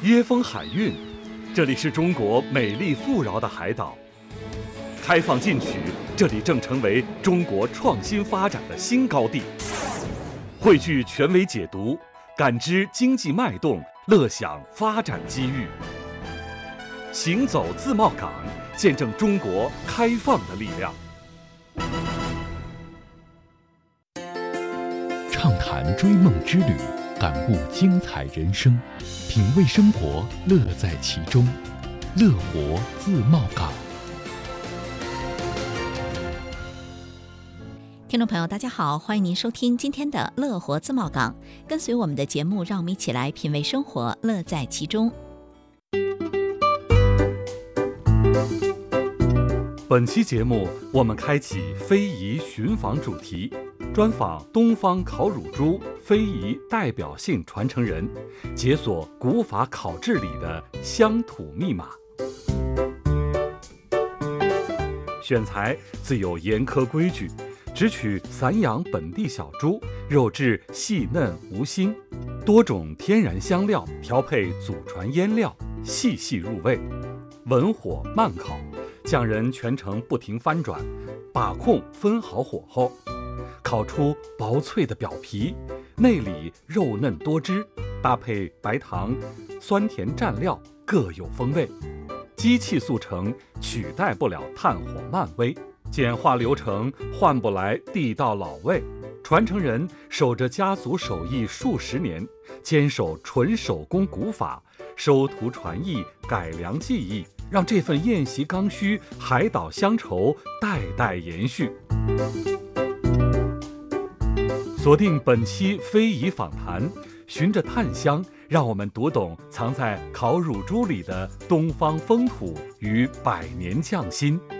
椰风海韵，这里是中国美丽富饶的海岛。开放进取，这里正成为中国创新发展的新高地。汇聚权威解读，感知经济脉动，乐享发展机遇。行走自贸港，见证中国开放的力量。 畅谈追梦之旅，感悟精彩人生，品味生活，乐在其中。乐活自贸港。 听众朋友大家好，欢迎您收听今天的乐活自贸港，跟随我们的节目，让我们一起来品味生活，乐在其中。 本期节目我们开启非遗寻访主题，专访东方烤乳猪非遗代表性传承人，解锁古法烤制里的乡土密码。选材自有严苛规矩，只取散养本地小猪，肉质细嫩无腥，多种天然香料调配祖传腌料，细细入味，文火慢烤，匠人全程不停翻转，把控分好火候，烤出薄脆的表皮，内里肉嫩多汁，搭配白糖、酸甜蘸料各有风味。机器速成取代不了炭火慢煨，简化流程换不来地道老味。传承人守着家族手艺数十年，坚守纯手工古法，收徒传艺，改良技艺，让这份宴席刚需、海岛乡愁代代延续。锁定本期非遗访谈，循着炭香，让我们读懂藏在烤乳猪里的东方风土与百年匠心。